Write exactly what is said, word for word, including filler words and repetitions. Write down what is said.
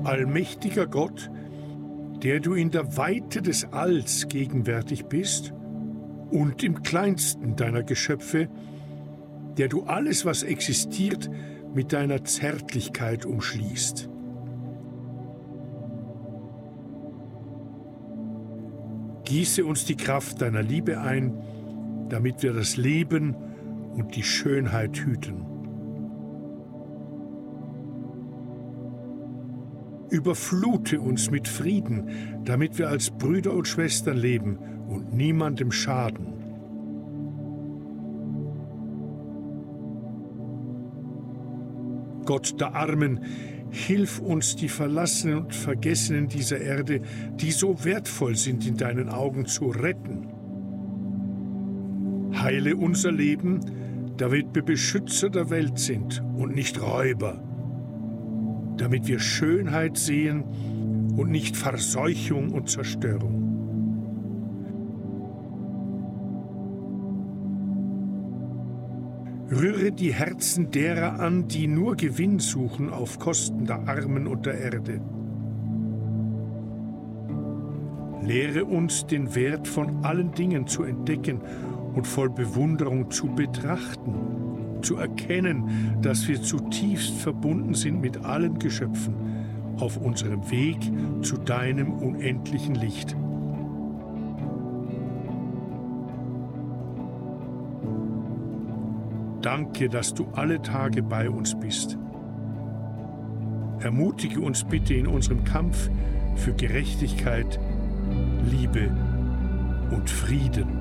Allmächtiger Gott, der du in der Weite des Alls gegenwärtig bist und im kleinsten deiner Geschöpfe, der du alles, was existiert, mit deiner Zärtlichkeit umschließt. Gieße uns die Kraft deiner Liebe ein, damit wir das Leben und die Schönheit hüten. Überflute uns mit Frieden, damit wir als Brüder und Schwestern leben und niemandem schaden. Gott der Armen, hilf uns, die Verlassenen und Vergessenen dieser Erde, die so wertvoll sind in deinen Augen, zu retten. Heile unser Leben, damit wir Beschützer der Welt sind und nicht Räuber, damit wir Schönheit sehen und nicht Verseuchung und Zerstörung. Rühre die Herzen derer an, die nur Gewinn suchen auf Kosten der Armen und der Erde. Lehre uns, den Wert von allen Dingen zu entdecken und voll Bewunderung zu betrachten, zu erkennen, dass wir zutiefst verbunden sind mit allen Geschöpfen auf unserem Weg zu deinem unendlichen Licht. Danke, dass du alle Tage bei uns bist. Ermutige uns bitte in unserem Kampf für Gerechtigkeit, Liebe und Frieden.